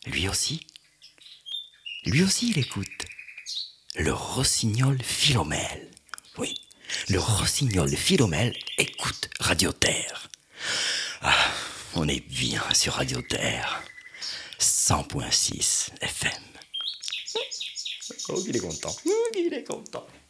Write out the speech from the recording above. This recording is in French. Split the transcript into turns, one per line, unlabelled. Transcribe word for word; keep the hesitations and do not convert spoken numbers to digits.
Lui aussi Lui aussi, il écoute. Le rossignol Philomèle. Oui, le rossignol Philomèle écoute Radio Terre. Ah, on est bien sur Radio Terre. cent point six F M. Oh, il est content. Oh, il est content.